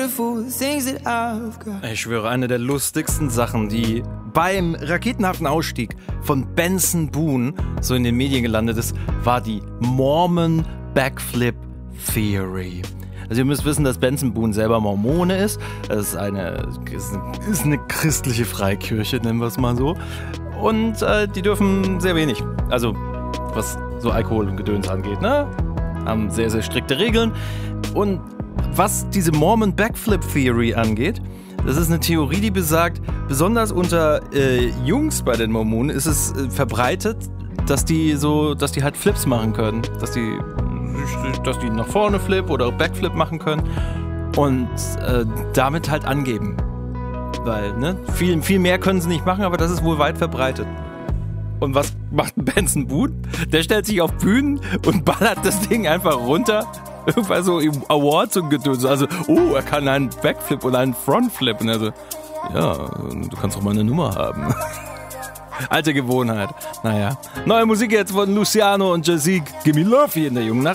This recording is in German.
Ich schwöre, eine der lustigsten Sachen, die beim raketenhaften Ausstieg von Benson Boone so in den Medien gelandet ist, war die Mormon Backflip Theory. Also ihr müsst wissen, dass Benson Boone selber Mormone ist. Das ist eine christliche Freikirche, nennen wir es mal so. Und die dürfen sehr wenig. Also was so Alkohol und Gedöns angeht, ne? Haben sehr, sehr strikte Regeln. Und was diese Mormon Backflip Theory angeht, das ist eine Theorie, die besagt, besonders unter Jungs bei den Mormonen ist es verbreitet, dass die halt Flips machen können. Dass die nach vorne Flip oder Backflip machen können und damit halt angeben. Weil, ne, viel mehr können sie nicht machen, aber das ist wohl weit verbreitet. Und was macht ein Benson Boone? Der stellt sich auf Bühnen und ballert das Ding einfach runter. Irgendwann so Awards und Gedöns. Also, er kann einen Backflip oder einen Frontflip. Und er so, ja, du kannst doch mal eine Nummer haben. Alte Gewohnheit. Naja. Neue Musik jetzt von Luciano und Jazik. Gimme Love hier in der Jungen Nacht.